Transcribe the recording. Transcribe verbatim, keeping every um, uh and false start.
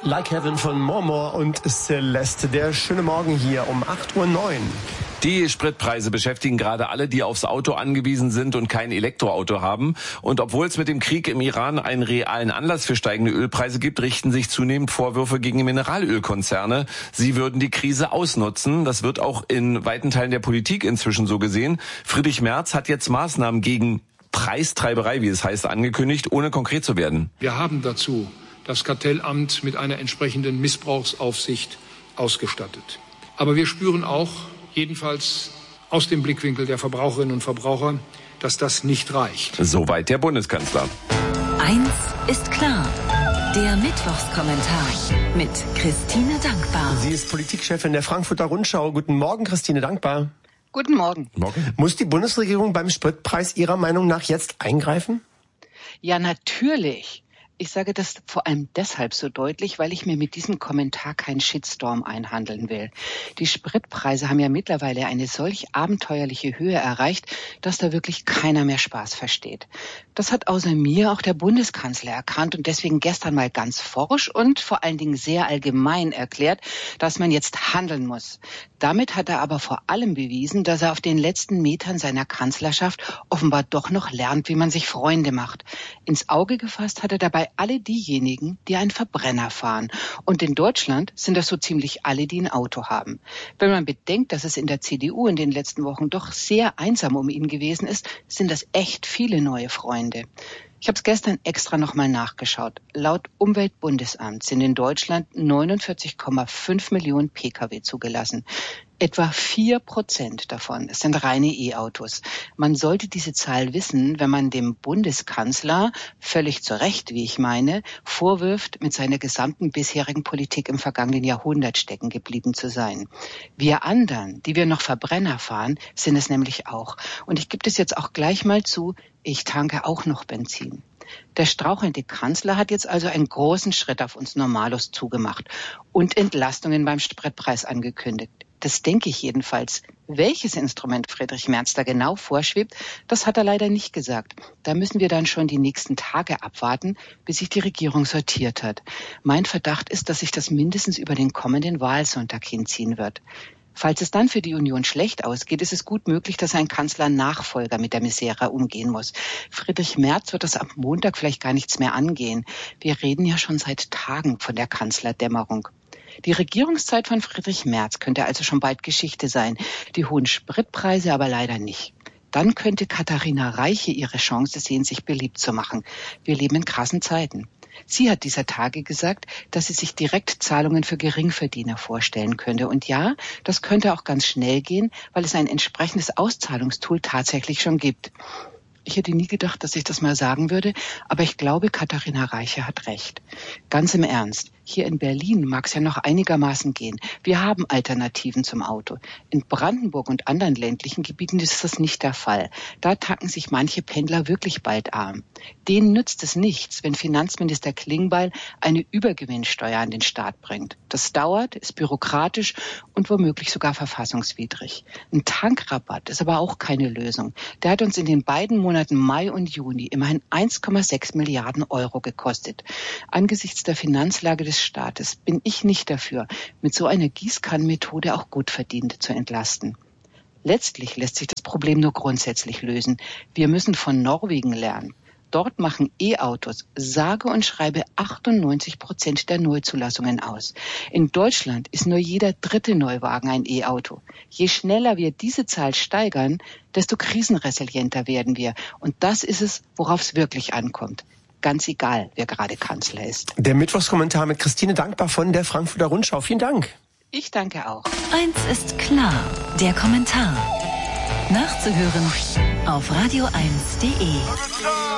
Like Heaven von Mormor und Celeste. Der schöne Morgen hier um acht Uhr neun. Die Spritpreise beschäftigen gerade alle, die aufs Auto angewiesen sind und kein Elektroauto haben. Und obwohl es mit dem Krieg im Iran einen realen Anlass für steigende Ölpreise gibt, richten sich zunehmend Vorwürfe gegen die Mineralölkonzerne. Sie würden die Krise ausnutzen. Das wird auch in weiten Teilen der Politik inzwischen so gesehen. Friedrich Merz hat jetzt Maßnahmen gegen Preistreiberei, wie es heißt, angekündigt, ohne konkret zu werden. Wir haben dazu das Kartellamt mit einer entsprechenden Missbrauchsaufsicht ausgestattet. Aber wir spüren auch, jedenfalls aus dem Blickwinkel der Verbraucherinnen und Verbraucher, dass das nicht reicht. Soweit der Bundeskanzler. Eins ist klar. Der Mittwochskommentar mit Christine Dankbar. Sie ist Politikchefin der Frankfurter Rundschau. Guten Morgen, Christine Dankbar. Guten Morgen. Morgen. Muss die Bundesregierung beim Spritpreis Ihrer Meinung nach jetzt eingreifen? Ja, natürlich. Ich sage das vor allem deshalb so deutlich, weil ich mir mit diesem Kommentar keinen Shitstorm einhandeln will. Die Spritpreise haben ja mittlerweile eine solch abenteuerliche Höhe erreicht, dass da wirklich keiner mehr Spaß versteht. Das hat außer mir auch der Bundeskanzler erkannt und deswegen gestern mal ganz forsch und vor allen Dingen sehr allgemein erklärt, dass man jetzt handeln muss. Damit hat er aber vor allem bewiesen, dass er auf den letzten Metern seiner Kanzlerschaft offenbar doch noch lernt, wie man sich Freunde macht. Ins Auge gefasst hat er dabei alle diejenigen, die einen Verbrenner fahren. Und in Deutschland sind das so ziemlich alle, die ein Auto haben. Wenn man bedenkt, dass es in der C D U in den letzten Wochen doch sehr einsam um ihn gewesen ist, sind das echt viele neue Freunde. Ich habe es gestern extra nochmal nachgeschaut. Laut Umweltbundesamt sind in Deutschland neunundvierzig Komma fünf Millionen Pkw zugelassen. Etwa vier Prozent davon sind reine E-Autos. Man sollte diese Zahl wissen, wenn man dem Bundeskanzler, völlig zu Recht, wie ich meine, vorwirft, mit seiner gesamten bisherigen Politik im vergangenen Jahrhundert stecken geblieben zu sein. Wir anderen, die wir noch Verbrenner fahren, sind es nämlich auch. Und ich gebe das jetzt auch gleich mal zu, ich tanke auch noch Benzin. Der strauchelnde Kanzler hat jetzt also einen großen Schritt auf uns Normalos zugemacht und Entlastungen beim Spritpreis angekündigt. Das denke ich jedenfalls. Welches Instrument Friedrich Merz da genau vorschwebt, das hat er leider nicht gesagt. Da müssen wir dann schon die nächsten Tage abwarten, bis sich die Regierung sortiert hat. Mein Verdacht ist, dass sich das mindestens über den kommenden Wahlsonntag hinziehen wird. Falls es dann für die Union schlecht ausgeht, ist es gut möglich, dass ein Kanzler-Nachfolger mit der Misere umgehen muss. Friedrich Merz wird das am Montag vielleicht gar nichts mehr angehen. Wir reden ja schon seit Tagen von der Kanzlerdämmerung. Die Regierungszeit von Friedrich Merz könnte also schon bald Geschichte sein, die hohen Spritpreise aber leider nicht. Dann könnte Katharina Reiche ihre Chance sehen, sich beliebt zu machen. Wir leben in krassen Zeiten. Sie hat dieser Tage gesagt, dass sie sich Direktzahlungen für Geringverdiener vorstellen könnte. Und ja, das könnte auch ganz schnell gehen, weil es ein entsprechendes Auszahlungstool tatsächlich schon gibt. Ich hätte nie gedacht, dass ich das mal sagen würde, aber ich glaube, Katharina Reiche hat recht. Ganz im Ernst, hier in Berlin mag es ja noch einigermaßen gehen. Wir haben Alternativen zum Auto. In Brandenburg und anderen ländlichen Gebieten ist das nicht der Fall. Da tanken sich manche Pendler wirklich bald arm. Denen nützt es nichts, wenn Finanzminister Klingbeil eine Übergewinnsteuer an den Staat bringt. Das dauert, ist bürokratisch und womöglich sogar verfassungswidrig. Ein Tankrabatt ist aber auch keine Lösung. Der hat uns in den beiden Monaten Mai und Juni immerhin eins Komma sechs Milliarden Euro gekostet. Angesichts der Finanzlage des Staates bin ich nicht dafür, mit so einer Gießkannenmethode auch Gutverdienende zu entlasten. Letztlich lässt sich das Problem nur grundsätzlich lösen. Wir müssen von Norwegen lernen. Dort machen E-Autos sage und schreibe achtundneunzig Prozent der Neuzulassungen aus. In Deutschland ist nur jeder dritte Neuwagen ein E-Auto. Je schneller wir diese Zahl steigern, desto krisenresilienter werden wir. Und das ist es, worauf es wirklich ankommt. Ganz egal, wer gerade Kanzler ist. Der Mittwochskommentar mit Christine Dankbar von der Frankfurter Rundschau. Vielen Dank. Ich danke auch. Eins ist klar, der Kommentar. Nachzuhören auf radio eins punkt de.